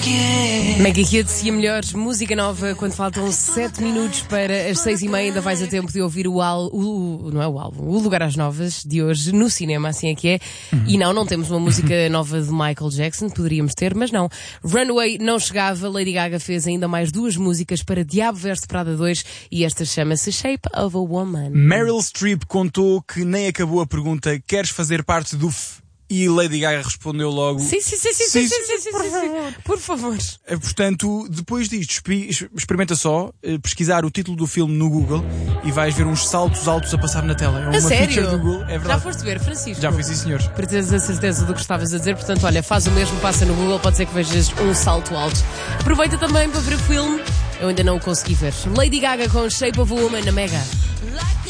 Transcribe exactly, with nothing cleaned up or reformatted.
Mega Hits e a melhores música nova quando faltam sete minutos para as seis e meia. Ainda vais a tempo de ouvir o, al, o não é o álbum, o Lugar às Novas de hoje no cinema, assim é que é. Uhum. E não, não temos uma música nova de Michael Jackson, poderíamos ter, mas não. Runaway não chegava, Lady Gaga fez ainda mais duas músicas para Diabo Veste Prada dois e esta chama-se Shape of a Woman. Meryl Streep contou que nem acabou a pergunta: queres fazer parte do F? E Lady Gaga respondeu logo: Sim, sim, sim, sim, sim, sim, sim, sim, por favor. Por favor. Portanto, depois disto, experimenta só pesquisar o título do filme no Google e vais ver uns saltos altos a passar na tela. É uma a sério? feature do Google, é verdade. Já foste ver, Francisco? Já fui, sim, senhor. Para teres a certeza do que estavas a dizer, portanto, olha, faz o mesmo, passa no Google, pode ser que vejas um salto alto. Aproveita também para ver o filme. Eu ainda não o consegui ver. Lady Gaga com Shape of a Woman na Mega.